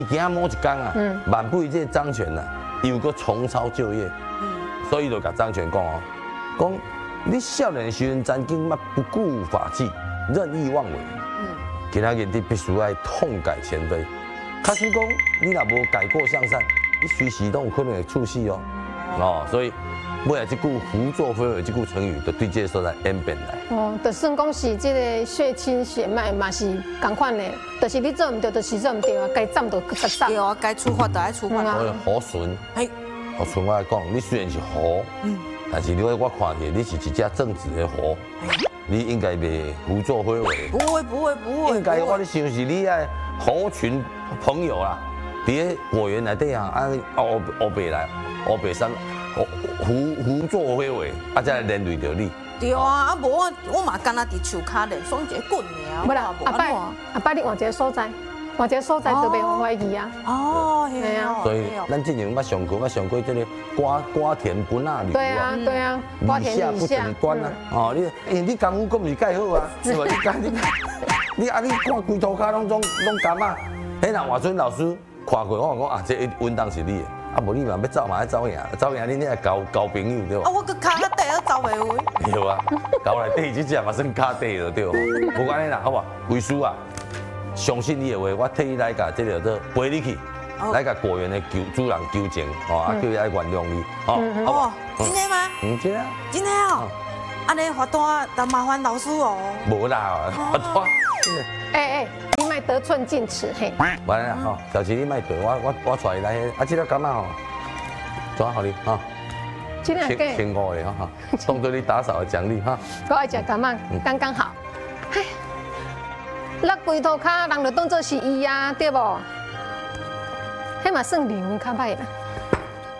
今仔某一天啊，万不这张权啊，又搁重操旧业，所以就甲张权讲哦，讲你少年时阵曾经嘛不顾法纪，任意妄为，今仔日你必须要痛改前非。卡心讲，你若无改过向善，你随时都有可能会出事哦。哦，所以尾来这句胡作非为这句成语，就对这个所在演变来。 哦，就算讲是这个血亲血脉嘛是同款的，就是你做唔对，就是做唔对啊，该斩就该斩。 对啊，该处罚就爱处罚。 所以好顺， 嘿， 好顺我来讲，你虽然是猴，但是我看起来你是一只正直的猴，你应该袂胡作非为。 不会。 应该我咧想是你爱猴群朋友啦，伫个果园内底啊，黑白来，黑白山胡作非为，才来连累着你。 对啊，无我嘛干那伫树骹练爽一个棍尔。 不啦，阿伯你换一个所在，换一个所在就袂互怀疑啊。 哦，系啊。 所以咱这样捌上过这个瓜田不纳履啊。 对啊， 理下不理官啊。哦，你功夫咁是介好啊，是吧？你看规涂骹拢甘啊。迄若华春老师看过，我讲啊，这稳当是你的。啊，无你嘛要走嘛，要走赢，走赢你那交朋友对吧？ 啊，我个骹底啊走袂回。 对啊，交内底这只嘛算骹底了对。不过安尼啦，好不好？为师啊，相信你的话，我替你来甲这个做陪你去，来甲果园的主人纠正，哦，叫伊来原谅你，哦，好不好？ 真的吗？ 真的。 真的哦。安尼罚单，但麻烦老师哦。 无啦，罚单。 哎，你莫得寸进尺嘿。 完了吼，小琪你莫对，我带伊来，啊，这个感冒吼，转好你哈。 这两个千5个哈，当做你打扫的奖励哈。 我爱食干嘛？刚刚好。嘿，那规涂骹人就当做是伊啊，对不？迄嘛算灵较歹啦。